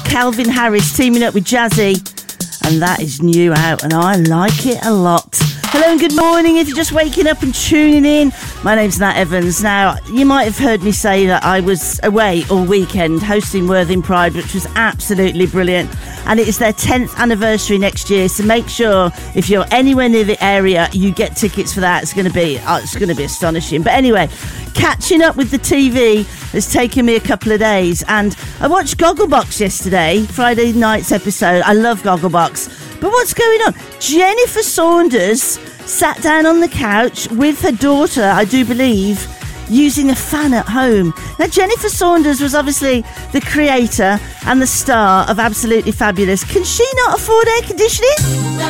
Calvin Harris teaming up with Jazzy, and that is new out, and I like it a lot. Hello and good morning if you're just waking up and tuning in. My name's Nat Evans. Now, you might have heard me say that I was away all weekend hosting Worthing Pride, which was absolutely brilliant. And it is their 10th anniversary next year, so make sure if you're anywhere near the area, you get tickets for that. It's going to be astonishing. But anyway, catching up with the TV has taken me a couple of days, and I watched Gogglebox yesterday, Friday night's episode. I love Gogglebox. But what's going on? Jennifer Saunders sat down on the couch with her daughter, I do believe, using a fan at home. Now, Jennifer Saunders was obviously the creator and the star of Absolutely Fabulous. Can she not afford air conditioning?